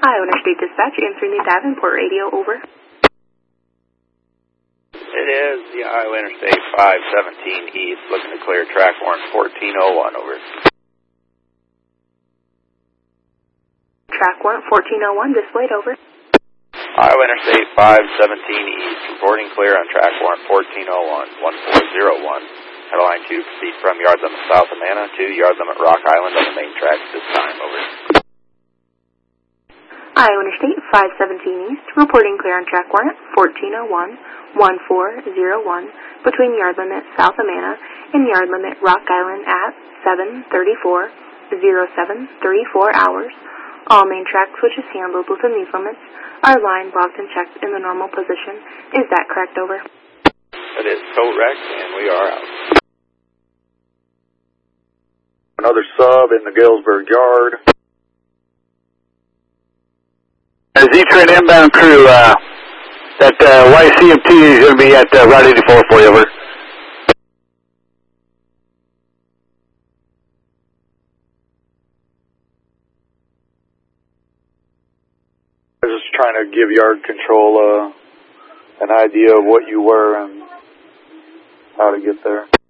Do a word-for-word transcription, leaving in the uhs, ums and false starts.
Iowa Interstate Dispatch, answering the Davenport radio, over. It is the Iowa Interstate five seventeen East, looking to clear track one fourteen oh one, over. Track one fourteen oh one, displayed, over. Iowa Interstate five seventeen East, reporting clear on track one fourteen oh one, one four oh one. Headline to proceed from yard limit south of Amana to yard limit Rock Island on the main track this time, over. Iowa Interstate five seventeen East, reporting clear on track one fourteen oh one, one four oh one, between yard limit south Amana and yard limit Rock Island at seven thirty-four oh seven thirty-four hours. All main track switches handled within these limits. Our line blocked and checked in the normal position. Is that correct, over? It is correct, and we are out. Another sub in the Galesburg yard. Z-Train inbound crew, uh, that uh, Y C M T is going to be at uh, Route eighty-four for you, over. I was just trying to give yard control uh, an idea of what you were and how to get there.